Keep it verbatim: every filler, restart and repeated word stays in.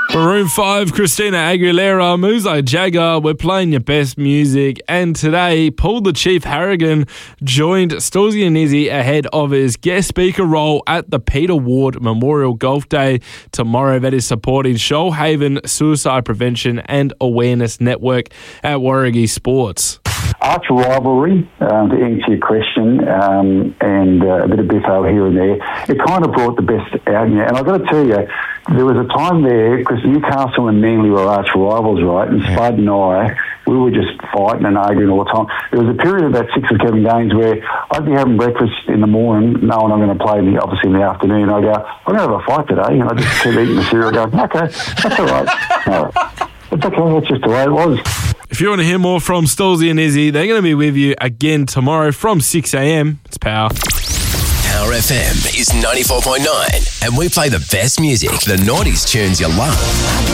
Maroon five, Christina Aguilera, Muzo Jagger, we're playing your best music. And today, Paul the Chief Harrigan joined Stilsy and Izzy ahead of his guest speaker role at the Peter Ward Memorial Golf Day tomorrow. That is supporting Shoalhaven Suicide Prevention and Awareness Network at Warragee Sports. Arch rivalry, um, to answer your question, um, and uh, a bit of biffo here and there. It kind of brought the best out in you. And I've got to tell you, there was a time there, because Newcastle and Manly were arch rivals, right? And Spud and I, we were just fighting and arguing all the time. There was a period of about six or seven games where I'd be having breakfast in the morning, knowing I'm going to play, in the, obviously, in the afternoon. I go, I'm going to have a fight today. And I just keep eating the cereal going, okay, that's all right. No, it's okay, that's just the way it was. If you want to hear more from Stilsy and Izzy, they're going to be with you again tomorrow from six a.m. It's Power. Power F M is ninety-four point nine, and we play the best music, the nineties tunes you love.